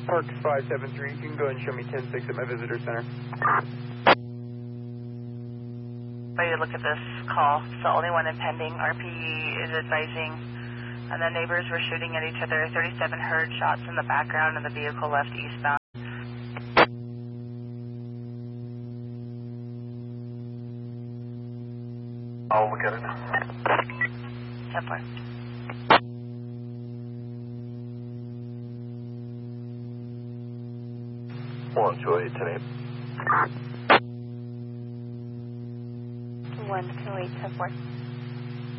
Park 573, you can go ahead and show me 10-6 at my visitor center. Ready to look at this call. It's the only one impending. RPE is advising, and the neighbors were shooting at each other. 37 heard shots in the background, and the vehicle left eastbound. I'll look at it now. 10-4. One, 208, 10-8. 128, 10-4.